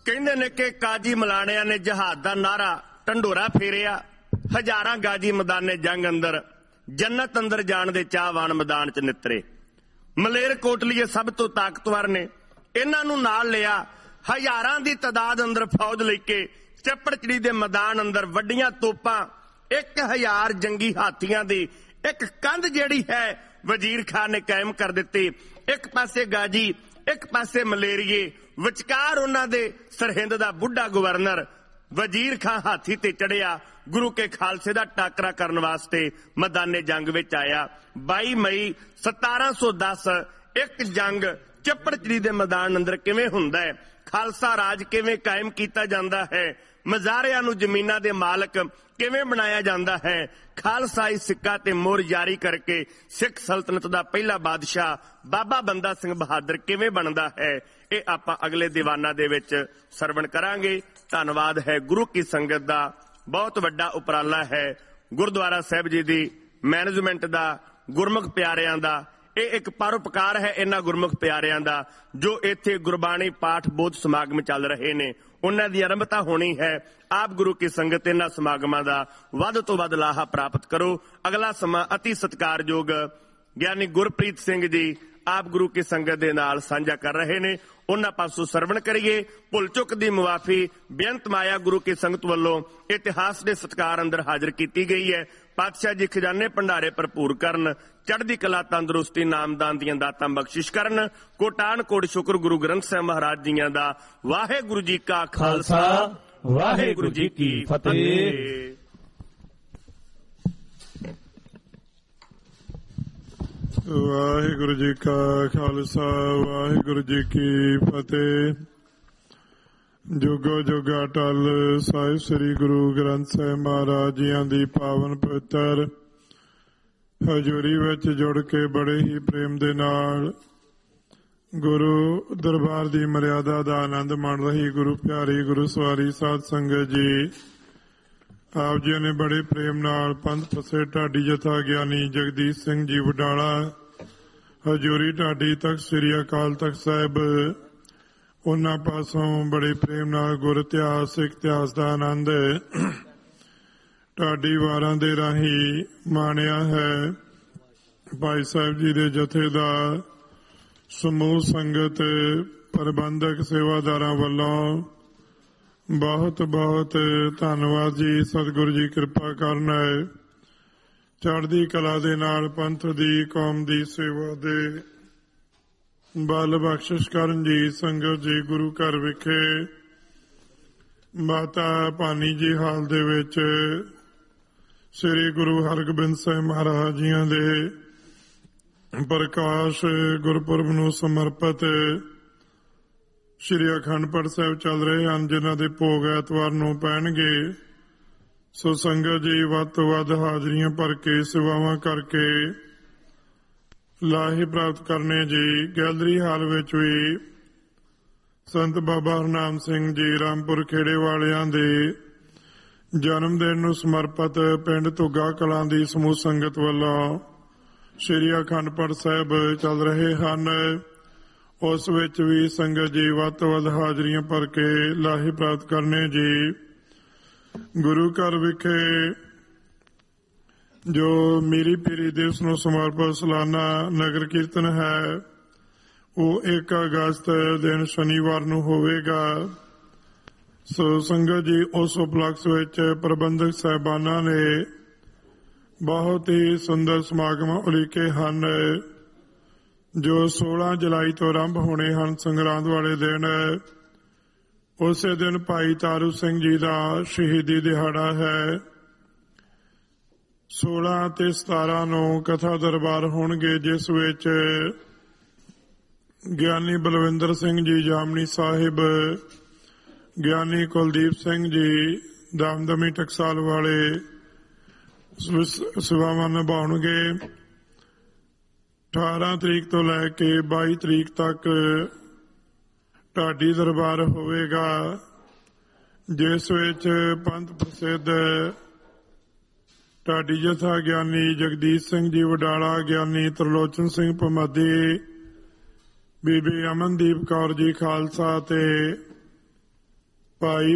ਕਹਿੰਦੇ ਨੇ ਕਿ ਕਾਜੀ ਮਲਾਣਿਆਂ ਨੇ ਜਹਾਦ ਦਾ ਨਾਰਾ ਢੰਡੋਰਾ ਫੇਰਿਆ। ਹਜ਼ਾਰਾਂ ਗਾਜੀ ਮੈਦਾਨੇ ਜੰਗ ਅੰਦਰ ਜੰਨਤ ਅੰਦਰ ਜਾਣ ਦੇ ਚਾਹਵਾਨ ਮੈਦਾਨ 'ਚ ਨਿੱਤਰੇ। ਮਲੇਰ ਕੋਟਲੀਏ ਸਭ ਤੋਂ ਤਾਕਤਵਰ ਨੇ, ਇਹਨਾਂ ਨੂੰ ਨਾਲ ਲਿਆ। ਹਜ਼ਾਰਾਂ ਦੀ ਤਾਦਾਦ ਅੰਦਰ ਫੌਜ ਲੈ ਕੇ ਚੱਪੜਚਿੜੀ ਦੇ ਮੈਦਾਨ ਅੰਦਰ ਵੱਡੀਆਂ ਤੋਪਾਂ, 1000 ਜੰਗੀ ਹਾਥੀਆਂ ਦੀ ਇੱਕ ਕੰਧ ਜਿਹੜੀ ਹੈ ਵਜ਼ੀਰ ਖਾਨ ਨੇ ਕਾਇਮ ਕਰ ਦਿੱਤੀ। ਇੱਕ ਪਾਸੇ ਗਾਜੀ, ਇੱਕ ਪਾਸੇ ਮਲੇਰੀਏ, ਵਿਚਕਾਰ ਉਹਨਾਂ ਦੇ ਸਰਹਿੰਦ ਦਾ ਬੁੱਢਾ ਗਵਰਨਰ। ਵਜ਼ੀਰ ਖਾਨ ਹਾਥੀ ਤੇ ਚੜਿਆ, ਗੁਰੂ ਕੇ ਖਾਲਸੇ ਦਾ ਟਾਕਰਾ ਕਰਨ ਵਾਸਤੇ ਮੈਦਾਨੇ ਜੰਗ ਵਿੱਚ ਆਇਆ। 22 ਮਈ 1710 ਇੱਕ ਜੰਗ ਚੱਪੜਚਿੜੀ ਦੇ ਮੈਦਾਨ ਅੰਦਰ ਕਿਵੇਂ ਹੁੰਦਾ ਹੈ, ਖਾਲਸਾ ਰਾਜ ਕਿਵੇਂ ਕਾਇਮ ਕੀਤਾ ਜਾਂਦਾ ਹੈ, ਮਜ਼ਾਰਿਆਂ ਨੂੰ ਜ਼ਮੀਨਾਂ ਦੇ ਮਾਲਕ ਕਿਵੇਂ ਬਣਾਇਆ ਜਾਂਦਾ ਹੈ, ਖਾਲਸਾਈ ਸਿੱਕਾ ਤੇ ਮੋਹਰ ਜਾਰੀ ਕਰਕੇ ਸਿੱਖ ਸਲਤਨਤ ਦਾ ਪਹਿਲਾ ਬਾਦਸ਼ਾਹ ਬਾਬਾ ਬੰਦਾ ਸਿੰਘ ਬਹਾਦਰ ਕਿਵੇਂ ਬਣਦਾ ਹੈ, ਇਹ ਆਪਾਂ ਅਗਲੇ ਦੀਵਾਨਾਂ ਦੇ ਵਿੱਚ ਸਰਵਣ ਕਰਾਂਗੇ। ਧੰਨਵਾਦ ਹੈ ਗੁਰੂ ਕੀ ਸੰਗਤ ਦਾ, ਬਹੁਤ ਵੱਡਾ ਉਪਰਾਲਾ ਹੈ ਗੁਰਦੁਆਰਾ ਸਾਹਿਬ ਜੀ ਦੀ ਮੈਨੇਜਮੈਂਟ ਦਾ, ਗੁਰਮੁਖ ਪਿਆਰਿਆਂ ਦਾ। ਇਹ ਇੱਕ ਪਰਉਪਕਾਰ ਹੈ ਇਹਨਾਂ ਗੁਰਮੁਖ ਪਿਆਰਿਆਂ ਦਾ ਜੋ ਇੱਥੇ ਗੁਰਬਾਣੀ ਪਾਠ ਬੋਧ ਸਮਾਗਮ ਚੱਲ ਰਹੇ ਨੇ, ਉਹਨਾਂ ਦੀ ਆਰੰਭਤਾ ਹੋਣੀ ਹੈ। ਆਪ ਗੁਰੂ ਕੀ ਸੰਗਤ ਇਹਨਾਂ ਸਮਾਗਮਾਂ ਦਾ ਵੱਧ ਤੋਂ ਵੱਧ ਲਾਹਾ ਪ੍ਰਾਪਤ ਕਰੋ। ਅਗਲਾ ਸਮਾਂ ਅਤੀ ਸਤਿਕਾਰਯੋਗ ਗਿਆਨੀ ਗੁਰਪ੍ਰੀਤ ਸਿੰਘ ਜੀ ਆਪ ਗੁਰੂ ਕੀ ਸੰਗਤ ਦੇ ਨਾਲ ਸਾਂਝਾ ਕਰ ਰਹੇ ਨੇ, ਉਹਨਾਂ ਪਾਸੋਂ ਸਰਵਣ ਕਰੀਏ। ਭੁੱਲ ਚੁੱਕ ਦੀ ਮੁਆਫੀ ਬੇਅੰਤ ਮਾਇਆ ਗੁਰੂ ਕੀ ਸੰਗਤ ਵੱਲੋਂ ਇਤਿਹਾਸ ਦੇ ਸਤਿਕਾਰ ਅੰਦਰ ਹਾਜ਼ਰ ਕੀਤੀ ਗਈ ਹੈ। ਪਾਤਸ਼ਾਹ ਜੀ ਖਜ਼ਾਨੇ ਭੰਡਾਰੇ ਭਰਪੂਰ ਕਰਨ, ਚੜ੍ਹਦੀ ਕਲਾ ਤੰਦਰੁਸਤੀ ਨਾਮਦਾਨ ਦੀਆਂ ਦਾਤਾਂ ਬਖਸ਼ਿਸ਼ ਕਰਨ। ਕੋਟਾਨ ਕੋਟ ਸ਼ੁਕਰ ਗੁਰੂ ਗ੍ਰੰਥ ਸਾਹਿਬ ਮਹਾਰਾਜ ਜੀਆਂ ਦਾ। ਵਾਹਿਗੁਰੂ ਜੀ ਕਾ ਖਾਲਸਾ, ਵਾਹਿਗੁਰੂ ਜੀ ਕੀ ਫਤਿਹ। ਵਾਹਿਗੁਰੂ ਜੀ ਕਾ ਖਾਲਸਾ, ਵਾਹਿਗੁਰੂ ਜੀ ਕੀ ਫਤਿਹ। ਜੁਗੋ ਜੁਗ ਅਟਲ ਸਾਹਿਬ ਸ੍ਰੀ ਗੁਰੂ ਗ੍ਰੰਥ ਸਾਹਿਬ ਮਹਾਰਾਜ ਜੀਆਂ ਦੀ ਪਾਵਨ ਪਵਿੱਤਰ ਹਜ਼ੂਰੀ ਵਿੱਚ ਜੁੜ ਕੇ ਬੜੇ ਹੀ ਪ੍ਰੇਮ ਦੇ ਨਾਲ ਗੁਰੂ ਦਰਬਾਰ ਦੀ ਮਰਿਆਦਾ ਦਾ ਆਨੰਦ ਮਾਣ ਰਹੀ ਗੁਰੂ ਪਿਆਰੀ ਗੁਰੂ ਸਵਾਰੀ ਸਾਧ ਸੰਗਤ ਜੀ, ਆਪ ਜੀ ਨੇ ਬੜੇ ਪ੍ਰੇਮ ਨਾਲ ਪੰਥ ਫਸੇ ਢਾਡੀ ਜਥਾ ਗਿਆਨੀ ਜਗਦੀਸ਼ ਸਿੰਘ ਜੀ ਵਡਾਲਾ ਹਜ਼ੂਰੀ ਢਾਡੀ ਤਖਤ ਸ੍ਰੀ ਅਕਾਲ ਤਖਤ ਸਾਹਿਬ, ਉਹਨਾਂ ਪਾਸੋਂ ਬੜੇ ਪ੍ਰੇਮ ਨਾਲ ਗੁਰ ਇਤਿਹਾਸ ਸਿੱਖ ਇਤਿਹਾਸ ਦਾ ਆਨੰਦ ਢਾਡੀ ਵਾਰਾਂ ਦੇ ਰਾਹੀਂ ਮਾਣਿਆ ਹੈ। ਭਾਈ ਸਾਹਿਬ ਜੀ ਦੇ ਜਥੇ ਦਾ ਸਮੂਹ ਸੰਗਤ ਪ੍ਰਬੰਧਕ ਸੇਵਾਦਾਰਾਂ ਵੱਲੋਂ ਬਹੁਤ ਬਹੁਤ ਧੰਨਵਾਦ ਜੀ। ਸਤਿਗੁਰੂ ਜੀ ਕਿਰਪਾ ਕਰਨ ਹੈ, ਚੜ੍ਹਦੀ ਕਲਾ ਦੇ ਨਾਲ ਪੰਥ ਦੀ ਕੌਮ ਦੀ ਸੇਵਾ ਦੇ ਬਲ ਬਖਸ਼ਿਸ਼ ਕਰਨ ਜੀ। ਸੰਗਤ ਜੀ ਗੁਰੂ ਘਰ ਵਿਖੇ ਮਾਤਾ ਭਾਨੀ ਜੀ ਹਾਲ ਦੇ ਵਿੱਚ ਸ੍ਰੀ ਗੁਰੂ ਹਰਗੋਬਿੰਦ ਸਾਹਿਬ ਮਹਾਰਾਜ ਜੀਆਂ ਦੇ ਪ੍ਰਕਾਸ਼ ਗੁਰਪੁਰਬ ਨੂੰ ਸਮਰਪਿਤ ਸ਼੍ਰੀ ਅਖੰਡ ਪਾਠ ਸਾਹਿਬ ਚੱਲ ਰਹੇ ਹਨ, ਜਿਨ੍ਹਾਂ ਦੇ ਭੋਗ ਐਤਵਾਰ ਨੂੰ ਪੈਣਗੇ। ਸੋ ਸੰਗਤ ਜੀ ਵੱਧ ਤੋਂ ਵੱਧ ਹਾਜ਼ਰੀਆਂ ਭਰ ਕੇ ਸੇਵਾਵਾਂ ਕਰਕੇ ਲਾਹੇ ਪ੍ਰਾਪਤ ਕਰਨੇ ਜੀ। ਗੈਲਰੀ ਹਾਲ ਵਿੱਚ ਵੀ ਸੰਤ ਬਾਬਾ ਹਰਨਾਮ ਸਿੰਘ ਜੀ ਰਾਮਪੁਰ ਖੇੜੇ ਵਾਲਿਆਂ ਦੇ ਜਨਮ ਦਿਨ ਨੂੰ ਸਮਰਪਿਤ ਪਿੰਡ ਧੁੱਗਾ ਕਲਾਂ ਦੀ ਸਮੂਹ ਸੰਗਤ ਵੱਲੋਂ ਸ਼੍ਰੀ ਅਖੰਡ ਪਾਠ ਸਾਹਿਬ ਚੱਲ ਰਹੇ ਹਨ। ਉਸ ਵਿੱਚ ਵੀ ਸੰਗਤ ਜੀ ਵੱਧ ਤੋਂ ਵੱਧ ਹਾਜ਼ਰੀਆਂ ਭਰ ਕੇ ਲਾਹੇ ਪ੍ਰਾਪਤ ਕਰਨੇ ਜੀ। ਗੁਰੂ ਘਰ ਵਿਖੇ ਜੋ ਮੀਰੀ ਪੀਰੀ ਦਿਵਸ ਨੂੰ ਸਮਰਪਿਤ ਸਾਲਾਨਾ ਨਗਰ ਕੀਰਤਨ ਹੈ, ਉਹ 1 ਅਗਸਤ ਦਿਨ ਸ਼ਨੀਵਾਰ ਨੂੰ ਹੋਵੇਗਾ। ਸੋ ਸੰਗਤ ਜੀ ਉਸ ਉਪਲਕਸ਼ ਵਿੱਚ ਪ੍ਰਬੰਧਕ ਸਾਹਿਬਾਨਾਂ ਨੇ ਬਹੁਤ ਹੀ ਸੁੰਦਰ ਸਮਾਗਮ ਉਲੀਕੇ ਹਨ, ਜੋ 16 ਜੁਲਾਈ ਤੋਂ ਆਰੰਭ ਹੋਣੇ ਹਨ। ਸੰਗਰਾਂਦ ਵਾਲੇ ਦਿਨ ਉਸੇ ਦਿਨ ਭਾਈ ਤਾਰੂ ਸਿੰਘ ਜੀ ਦਾ ਸ਼ਹੀਦੀ ਦਿਹਾੜਾ ਹੈ। 16 ਤੇ 17 ਨੂੰ ਕਥਾ ਦਰਬਾਰ ਹੋਣਗੇ, ਜਿਸ ਵਿੱਚ ਗਿਆਨੀ ਬਲਵਿੰਦਰ ਸਿੰਘ ਜੀ ਜਾਮਨੀ ਸਾਹਿਬ, ਗਿਆਨੀ ਕੁਲਦੀਪ ਸਿੰਘ ਜੀ ਦਮਦਮੀ ਟਕਸਾਲ ਵਾਲੇ ਸੇਵਾਵਾਂ ਨਿਭਾਉਣਗੇ। 18 ਤਰੀਕ ਤੋਂ ਲੈ ਕੇ 22 ਤਰੀਕ ਤੱਕ ਢਾਡੀ ਦਰਬਾਰ ਹੋਵੇਗਾ, ਜਿਸ ਵਿੱਚ ਪੰਥ ਪ੍ਰਸਿੱਧ ਢਾਡੀ ਜਥਾ ਗਿਆਨੀ ਜਗਦੀਸ਼ ਸਿੰਘ ਜੀ ਵਡਾਲਾ, ਗਿਆਨੀ ਤਰਲੋਚਨ ਸਿੰਘ ਭਮਾਦੀ, ਬੀਬੀ ਅਮਨਦੀਪ ਕੌਰ ਜੀ ਖਾਲਸਾ ਤੇ ਭਾਈ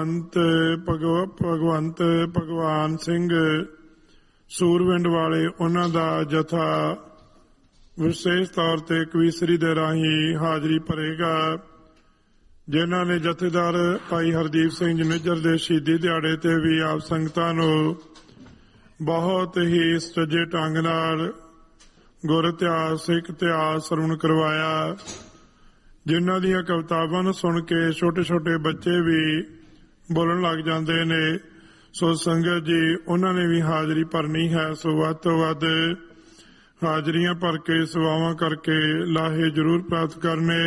ਭਗਵਾਨ ਸਿੰਘ ਸੂਰਵਿੰਡ ਵਾਲੇ, ਉਹਨਾਂ ਦਾ ਜਥਾ ਵਿਸ਼ੇਸ਼ ਤੌਰ ਤੇ ਕਵੀਸ਼ਰੀ ਦੇ ਰਾਹੀਂ ਹਾਜ਼ਰੀ ਭਰੇਗਾ, ਜਿਨ੍ਹਾਂ ਨੇ ਜਥੇਦਾਰ ਭਾਈ ਹਰਦੀਪ ਸਿੰਘ ਜੀ ਨਿੱਜਰ ਦੇ ਸ਼ਹੀਦੀ ਦਿਹਾੜੇ ਤੇ ਵੀ ਆਪ ਸੰਗਤਾਂ ਨੂੰ ਬਹੁਤ ਹੀ ਸੁਚੱਜੇ ਢੰਗ ਨਾਲ ਗੁਰ ਇਤਿਹਾਸ, ਸਿੱਖ ਇਤਿਹਾਸ ਸਰਵਣ ਕਰਵਾਇਆ, ਜਿਨ੍ਹਾਂ ਦੀਆਂ ਕਵਿਤਾਵਾਂ ਨੂੰ ਸੁਣ ਕੇ ਛੋਟੇ ਛੋਟੇ ਬੱਚੇ ਵੀ ਬੋਲਣ ਲੱਗ ਜਾਂਦੇ ਨੇ। ਸੋ ਸੰਗਤ ਜੀ, ਉਹਨਾਂ ਨੇ ਵੀ ਹਾਜ਼ਰੀ ਭਰਨੀ ਹੈ। ਸੋ ਵੱਧ ਤੋਂ ਵੱਧ ਹਾਜ਼ਰੀਆਂ ਭਰ ਕੇ ਸੇਵਾਵਾਂ ਕਰਕੇ ਲਾਹੇ ਜ਼ਰੂਰ ਪ੍ਰਾਪਤ ਕਰਨੇ।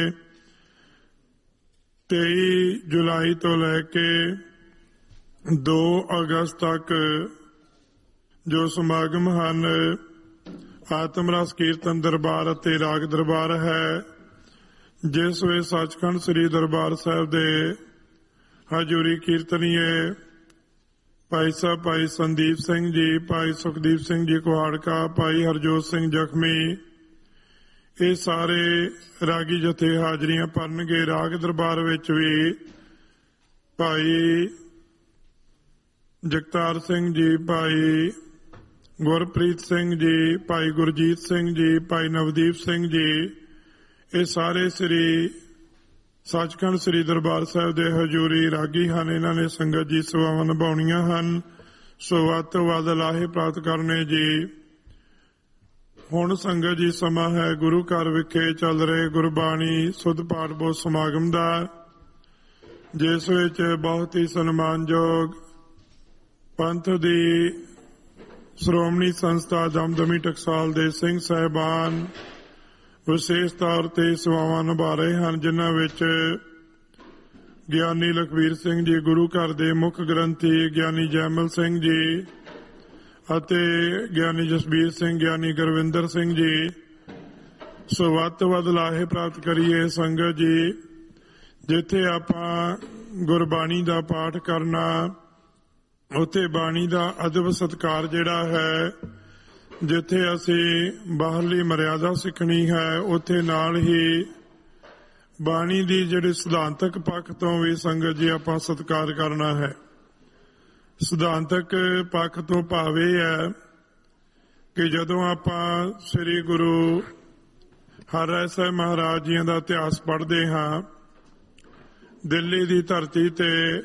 23 ਜੁਲਾਈ ਤੋਂ ਲੈ ਕੇ 2 ਅਗਸਤ ਤੱਕ ਜੋ ਸਮਾਗਮ ਹਨ, ਆਤਮ ਰਸ ਕੀਰਤਨ ਦਰਬਾਰ ਅਤੇ ਰਾਗ ਦਰਬਾਰ ਹੈ, ਜਿਸ ਵਿੱਚ ਸੱਚਖੰਡ ਸ੍ਰੀ ਦਰਬਾਰ ਸਾਹਿਬ ਦੇ ਹਜ਼ੂਰੀ ਕੀਰਤਨੀਏ ਭਾਈ ਸਾਹਿਬ ਭਾਈ ਸੰਦੀਪ ਸਿੰਘ ਜੀ, ਭਾਈ ਸੁਖਦੀਪ ਸਿੰਘ ਜੀ ਕੁਹਾੜਕਾ, ਭਾਈ ਹਰਜੋਤ ਸਿੰਘ ਜ਼ਖਮੀ, ਇਹ ਸਾਰੇ ਰਾਗੀ ਜਥੇ ਹਾਜ਼ਰੀਆਂ ਭਰਨਗੇ। ਰਾਗ ਦਰਬਾਰ ਵਿੱਚ ਵੀ ਭਾਈ ਜਗਤਾਰ ਸਿੰਘ ਜੀ, ਭਾਈ ਗੁਰਪ੍ਰੀਤ ਸਿੰਘ ਜੀ, ਭਾਈ ਗੁਰਜੀਤ ਸਿੰਘ ਜੀ, ਭਾਈ ਨਵਦੀਪ ਸਿੰਘ ਜੀ, ਇਹ ਸਾਰੇ ਸ੍ਰੀ ਸੱਚਖੰਡ ਸ੍ਰੀ ਦਰਬਾਰ ਸਾਹਿਬ ਦੇ ਹਜ਼ੂਰੀ ਰਾਗੀ ਹਨ। ਇਹਨਾਂ ਨੇ ਸੰਗਤ ਜੀ ਸੇਵਾਵਾਂ ਨਿਭਾਉਣੀਆਂ ਹਨ। ਸੋ ਵੱਧ ਤੋਂ ਵੱਧ ਲਾਹੇ ਪ੍ਰਾਪਤ ਕਰਨੇ ਜੀ। ਹੁਣ ਸੰਗਤ ਜੀ ਸਮਾਂ ਹੈ ਗੁਰੂ ਘਰ ਵਿਖੇ ਚੱਲ ਰਹੇ ਗੁਰਬਾਣੀ ਸੁਧ ਪਾਠ ਬੋਧ ਸਮਾਗਮ ਦਾ, ਜਿਸ ਵਿੱਚ ਬਹੁਤ ਹੀ ਸਨਮਾਨਯੋਗ ਪੰਥ ਦੀ ਸ਼੍ਰੋਮਣੀ ਸੰਸਥਾ ਦਮਦਮੀ ਟਕਸਾਲ ਦੇ ਸਿੰਘ ਸਾਹਿਬਾਨ ਵਿਸ਼ੇਸ਼ ਤੌਰ ਤੇ ਸੇਵਾਵਾਂ ਨਿਭਾ ਰਹੇ ਹਨ, ਜਿਨ੍ਹਾਂ ਵਿੱਚ ਗਿਆਨੀ ਲਖਵੀਰ ਸਿੰਘ ਜੀ, ਗੁਰੂ ਘਰ ਦੇ ਮੁੱਖ ਗ੍ਰੰਥੀ ਗਿਆਨੀ ਜੈਮਲ ਸਿੰਘ ਜੀ ਅਤੇ ਗਿਆਨੀ ਜਸਬੀਰ ਸਿੰਘ, ਗਿਆਨੀ ਗੁਰਵਿੰਦਰ ਸਿੰਘ ਜੀ। ਸੋ ਵੱਧ ਤੋਂ ਵੱਧ ਲਾਹੇ ਪ੍ਰਾਪਤ ਕਰੀਏ ਸੰਗਤ ਜੀ। ਜਿੱਥੇ ਆਪਾਂ ਗੁਰਬਾਣੀ ਦਾ ਪਾਠ ਕਰਨਾ, ਉੱਥੇ ਬਾਣੀ ਦਾ ਅਦਬ ਸਤਿਕਾਰ ਜਿਹੜਾ ਹੈ, ਜਿੱਥੇ ਅਸੀਂ ਬਾਹਰਲੀ ਮਰਿਆਦਾ ਸਿੱਖਣੀ ਹੈ, ਉੱਥੇ ਨਾਲ ਹੀ ਬਾਣੀ ਦੀ ਜਿਹੜੇ ਸਿਧਾਂਤਕ ਪੱਖ ਤੋਂ ਵੀ ਸੰਗਤ ਜੀ ਆਪਾਂ ਸਤਿਕਾਰ ਕਰਨਾ ਹੈ। ਸਿਧਾਂਤਕ ਪੱਖ ਤੋਂ ਭਾਵ ਇਹ ਹੈ ਕਿ ਜਦੋਂ ਆਪਾਂ ਸ੍ਰੀ ਗੁਰੂ ਹਰਿ ਸਾਹਿਬ ਮਹਾਰਾਜ ਜੀਆਂ ਦਾ ਇਤਿਹਾਸ ਪੜ੍ਹਦੇ ਹਾਂ, ਦਿੱਲੀ ਦੀ ਧਰਤੀ ਤੇ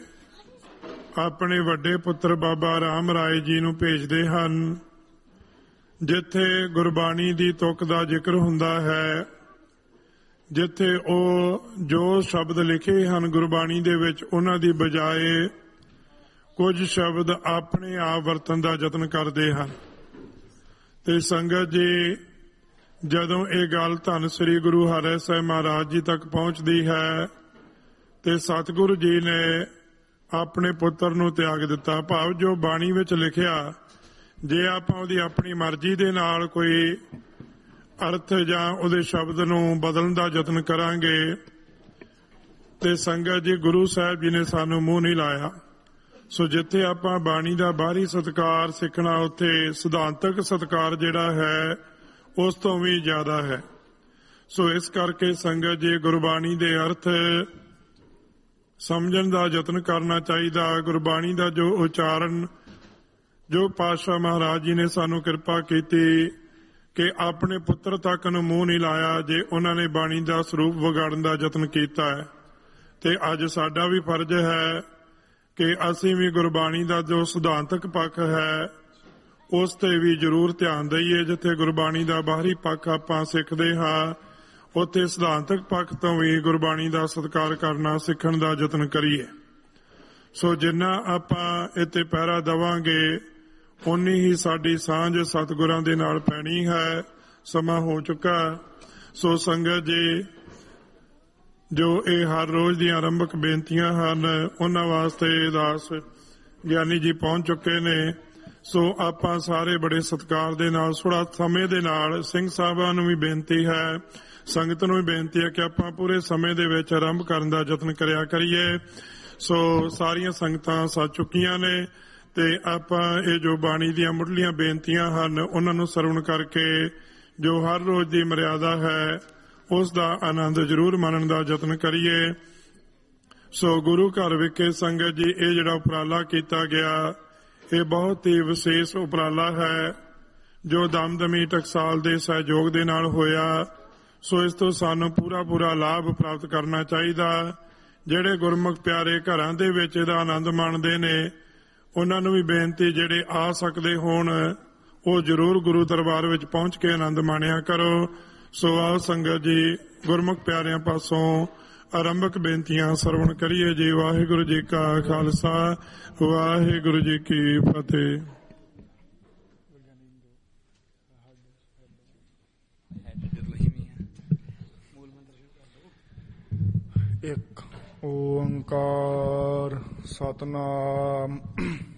ਆਪਣੇ ਵੱਡੇ ਪੁੱਤਰ ਬਾਬਾ ਰਾਮ ਰਾਏ ਜੀ ਨੂੰ ਭੇਜਦੇ ਹਨ, ਜਿੱਥੇ ਗੁਰਬਾਣੀ ਦੀ ਤੁਕ ਦਾ ਜ਼ਿਕਰ ਹੁੰਦਾ ਹੈ, ਜਿੱਥੇ ਉਹ ਜੋ ਸ਼ਬਦ ਲਿਖੇ ਹਨ ਗੁਰਬਾਣੀ ਦੇ ਵਿੱਚ, ਉਹਨਾਂ ਦੀ ਬਜਾਏ ਕੁਝ ਸ਼ਬਦ ਆਪਣੇ ਆਪ ਵਰਤਣ ਦਾ ਯਤਨ ਕਰਦੇ ਹਨ। ਤੇ ਸੰਗਤ ਜੀ, ਜਦੋਂ ਇਹ ਗੱਲ ਧੰਨ ਸ੍ਰੀ ਗੁਰੂ ਹਰਿ ਸਾਹਿਬ ਮਹਾਰਾਜ ਜੀ ਤੱਕ ਪਹੁੰਚਦੀ ਹੈ ਤੇ ਸਤਿਗੁਰੂ ਜੀ ਨੇ ਆਪਣੇ ਪੁੱਤਰ ਨੂੰ ਤਿਆਗ ਦਿੱਤਾ। ਭਾਵ ਜੋ ਬਾਣੀ ਵਿੱਚ ਲਿਖਿਆ, ਜੇ ਆਪਾਂ ਉਹਦੀ ਆਪਣੀ ਮਰਜ਼ੀ ਦੇ ਨਾਲ ਕੋਈ ਅਰਥ ਜਾਂ ਉਹਦੇ ਸ਼ਬਦ ਨੂੰ ਬਦਲਣ ਦਾ ਯਤਨ ਕਰਾਂਗੇ ਤੇ ਸੰਗਤ ਜੀ, ਗੁਰੂ ਸਾਹਿਬ ਜੀ ਨੇ ਸਾਨੂੰ ਮੂੰਹ ਨਹੀਂ ਲਾਇਆ। ਸੋ ਜਿੱਥੇ ਆਪਾਂ ਬਾਣੀ ਦਾ ਬਾਹਰੀ ਸਤਿਕਾਰ ਸਿੱਖਣਾ, ਉੱਥੇ ਸਿਧਾਂਤਕ ਸਤਿਕਾਰ ਜਿਹੜਾ ਹੈ ਉਸ ਤੋਂ ਵੀ ਜ਼ਿਆਦਾ ਹੈ। ਸੋ ਇਸ ਕਰਕੇ ਸੰਗਤ ਜੀ, ਗੁਰਬਾਣੀ ਦੇ ਅਰਥ ਸਮਝਣ ਦਾ ਯਤਨ ਕਰਨਾ ਚਾਹੀਦਾ। ਗੁਰਬਾਣੀ ਦਾ ਜੋ ਉਚਾਰਨ, ਜੋ ਪਾਤਸ਼ਾਹ ਮਹਾਰਾਜ ਜੀ ਨੇ ਸਾਨੂੰ ਕਿਰਪਾ ਕੀਤੀ ਕਿ ਆਪਣੇ ਪੁੱਤਰ ਤੱਕ ਨੂੰ ਮੂੰਹ ਨਹੀਂ ਲਾਇਆ, ਜੇ ਉਹਨਾਂ ਨੇ ਬਾਣੀ ਦਾ ਸਰੂਪ ਵਿਗਾੜਨ ਦਾ ਯਤਨ ਕੀਤਾ ਹੈ। ਤੇ ਅੱਜ ਸਾਡਾ ਵੀ ਫਰਜ਼ ਹੈ ਕਿ ਅਸੀਂ ਵੀ ਗੁਰਬਾਣੀ ਦਾ ਜੋ ਸਿਧਾਂਤਕ ਪੱਖ ਹੈ ਉਸ ਤੇ ਵੀ ਜ਼ਰੂਰ ਧਿਆਨ ਦਈਏ। ਜਿੱਥੇ ਗੁਰਬਾਣੀ ਦਾ ਬਾਹਰੀ ਪੱਖ ਆਪਾਂ ਸਿੱਖਦੇ ਹਾਂ, ਉੱਥੇ ਸਿਧਾਂਤਕ ਪੱਖ ਤੋਂ ਵੀ ਗੁਰਬਾਣੀ ਦਾ ਸਤਿਕਾਰ ਕਰਨਾ ਸਿੱਖਣ ਦਾ ਯਤਨ ਕਰੀਏ। ਸੋ ਜਿੰਨਾ ਆਪਾਂ ਇੱਥੇ ਪਹਿਰਾ ਦੇਵਾਂਗੇ, ਉਨੀ ਹੀ ਸਾਡੀ ਸਾਂਝ ਸਤਿਗੁਰਾਂ ਦੇ ਨਾਲ ਪੈਣੀ ਹੈ। ਸਮਾਂ ਹੋ ਚੁੱਕਾ। ਸੋ ਸੰਗਤ ਜੀ, ਜੋ ਇਹ ਹਰ ਰੋਜ਼ ਦੀਆਂ ਆਰੰਭਕ ਬੇਨਤੀਆਂ ਹਨ, ਉਹਨਾਂ ਵਾਸਤੇ ਦਾਸ ਗਿਆਨੀ ਜੀ ਪਹੁੰਚ ਚੁੱਕੇ ਨੇ। ਸੋ ਆਪਾਂ ਸਾਰੇ ਬੜੇ ਸਤਿਕਾਰ ਦੇ ਨਾਲ, ਥੋੜਾ ਸਮੇਂ ਦੇ ਨਾਲ, ਸਿੰਘ ਸਾਹਿਬਾਂ ਨੂੰ ਵੀ ਬੇਨਤੀ ਹੈ, ਸੰਗਤ ਨੂੰ ਵੀ ਬੇਨਤੀ ਹੈ ਕਿ ਆਪਾਂ ਪੂਰੇ ਸਮੇਂ ਦੇ ਵਿੱਚ ਆਰੰਭ ਕਰਨ ਦਾ ਯਤਨ ਕਰਿਆ ਕਰੀਏ। ਸੋ ਸਾਰੀਆਂ ਸੰਗਤਾਂ ਸੱਜ ਚੁੱਕੀਆਂ ਨੇ ਤੇ ਆਪਾਂ ਇਹ ਜੋ ਬਾਣੀ ਦੀਆਂ ਮੁੱਢਲੀਆਂ ਬੇਨਤੀਆਂ ਹਨ, ਉਹਨਾਂ ਨੂੰ ਸਰਵਣ ਕਰਕੇ ਜੋ ਹਰ ਰੋਜ਼ ਦੀ ਮਰਿਆਦਾ ਹੈ ਉਸ ਦਾ ਆਨੰਦ ਜ਼ਰੂਰ ਮਾਣਨ ਦਾ ਯਤਨ ਕਰੀਏ। ਸੋ ਗੁਰੂ ਘਰ ਵਿਖੇ ਸੰਗਤ ਜੀ ਇਹ ਜਿਹੜਾ ਉਪਰਾਲਾ ਕੀਤਾ ਗਿਆ, ਇਹ ਬਹੁਤ ਹੀ ਵਿਸ਼ੇਸ਼ ਉਪਰਾਲਾ ਹੈ ਜੋ ਦਮਦਮੀ ਟਕਸਾਲ ਦੇ ਸਹਿਯੋਗ ਦੇ ਨਾਲ ਹੋਇਆ। ਸੋ ਇਸ ਤੋਂ ਸਾਨੂੰ ਪੂਰਾ ਲਾਭ ਪ੍ਰਾਪਤ ਕਰਨਾ ਚਾਹੀਦਾ। ਜਿਹੜੇ ਗੁਰਮੁਖ ਪਿਆਰੇ ਘਰਾਂ ਦੇ ਵਿੱਚ ਇਹਦਾ ਆਨੰਦ ਮਾਣਦੇ ਨੇ, ਉਹਨਾਂ ਨੂੰ ਵੀ ਬੇਨਤੀ, ਜਿਹੜੇ ਆ ਸਕਦੇ ਹੋਣ ਉਹ ਜ਼ਰੂਰ ਗੁਰੂ ਦਰਬਾਰ ਵਿੱਚ ਪਹੁੰਚ ਕੇ ਆਨੰਦ ਮਾਣਿਆ ਕਰੋ। ਸੋ ਆਓ ਸੰਗਤ ਜੀ, ਗੁਰਮੁਖ ਪਿਆਰਿਆਂ ਪਾਸੋਂ ਆਰੰਭਕ ਬੇਨਤੀਆਂ ਸਰਵਣ ਕਰੀਏ ਜੀ। ਵਾਹਿਗੁਰੂ ਜੀ ਕਾ ਖਾਲਸਾ, ਵਾਹਿਗੁਰੂ ਜੀ ਕੀ ਫਤਿਹ। ਇੱਕ ਓੰਕਾਰ ਸਤਨਾਮ